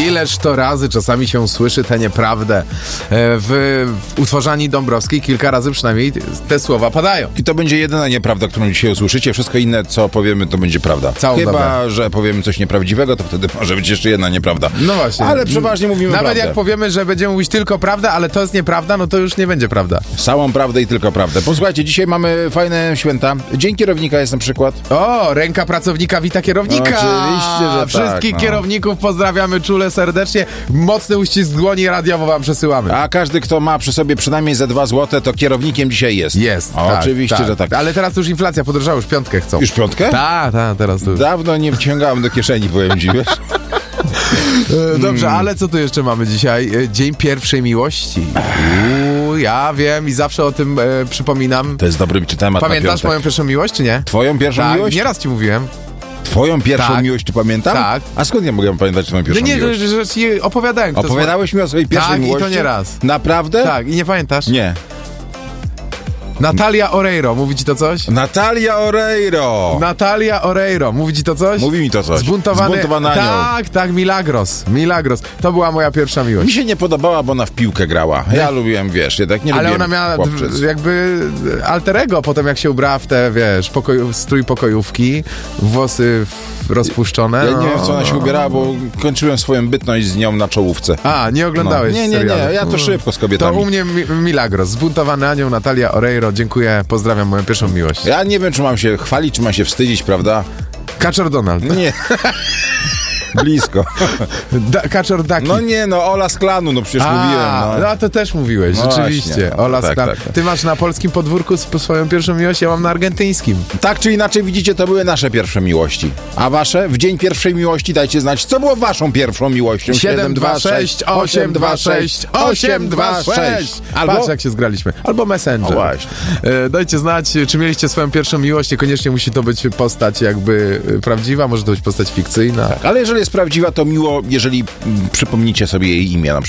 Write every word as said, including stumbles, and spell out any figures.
Ileż to razy czasami się słyszy tę nieprawdę. W, w utworze Ani Dąbrowskiej kilka razy przynajmniej te słowa padają. I to będzie jedyna nieprawda, którą dzisiaj usłyszycie. Wszystko inne, co powiemy, to będzie prawda. Całą Chyba, dobę. że powiemy coś nieprawdziwego, to wtedy może być jeszcze jedna nieprawda. No właśnie. Ale przeważnie mówimy Nawet prawdę. jak powiemy, że będziemy mówić tylko prawdę, ale to jest nieprawda, no to już nie będzie prawda. Całą prawdę i tylko prawdę. Posłuchajcie, dzisiaj mamy fajne święta. Dzień kierownika jest na przykład. O, ręka pracownika wita kierownika. Oczywiście, że Wszystkich tak, no. kierowników pozdrawiamy czule, serdecznie. Mocny uścisk dłoni radiowo wam przesyłamy. A każdy, kto ma przy sobie przynajmniej ze dwa złote, to kierownikiem dzisiaj jest. Jest. O, tak, oczywiście, tak. że tak. Ale teraz już inflacja podrożała, już piątkę chcą. Już piątkę? Tak, tak, teraz to już. Dawno nie wciągałem do kieszeni, powiem ci, wiesz? E, Dobrze, ale co tu jeszcze mamy dzisiaj? E, Dzień pierwszej miłości. Uuu, ja wiem i zawsze o tym e, przypominam. To jest dobry temat. Pamiętasz moją pierwszą miłość, czy nie? Twoją pierwszą Tak, miłość? nieraz ci mówiłem. Twoją pierwszą Tak. miłość, tu pamiętam? Tak. A skąd ja mogłem pamiętać twoją No pierwszą nie, miłość? że, że ci opowiadałem. kto Opowiadałeś mi o swojej pierwszej Tak, i to miłości? nie raz. Naprawdę? Tak, i nie pamiętasz? Nie. Natalia Oreiro, mówi ci to coś? Natalia Oreiro! Natalia Oreiro, mówi ci to coś? Mówi mi to coś. Zbuntowany... Zbuntowany anioł. Tak, tak, Milagros. Milagros. To była moja pierwsza miłość. Mi się nie podobała, bo ona w piłkę grała. Ja lubiłem, wiesz, jednak nie Ale lubiłem ona miała chłopczyc. d- jakby alter ego potem, jak się ubrała w te, wiesz, pokoju, strój pokojówki, włosy w- rozpuszczone. Ja nie wiem, no, w co ona się no. ubierała, bo kończyłem swoją bytność z nią na czołówce. A, nie oglądałeś No. Nie, nie, serialu. nie, ja to szybko z kobietami. To u mnie Mi- Milagros. Zbuntowany anioł, Natalia Oreiro. Dziękuję, pozdrawiam moją pierwszą miłość. Ja nie wiem, czy mam się chwalić, czy mam się wstydzić, prawda? Kaczor Donald. Nie. Blisko. Da- Kaczor Daki. No nie, no Ola z klanu, no przecież A, mówiłem. no. No. a to też mówiłeś, No rzeczywiście. właśnie. Ola Tak, Sklan. tak, tak. Ty masz na polskim podwórku sp- swoją pierwszą miłość, ja mam na argentyńskim. Tak czy inaczej, widzicie, to były nasze pierwsze miłości. A wasze? W dzień pierwszej miłości dajcie znać, co było waszą pierwszą miłością. siedem dwa sześć osiem dwa sześć osiem dwa sześć. Albo? Patrz, jak się zgraliśmy. Albo Messenger. O, właśnie. E, Dajcie znać, czy mieliście swoją pierwszą miłość. Niekoniecznie musi to być postać jakby e, prawdziwa, może to być postać fikcyjna. Ale jeżeli jest prawdziwa, to miło, jeżeli mm, przypomnicie sobie jej imię na przykład.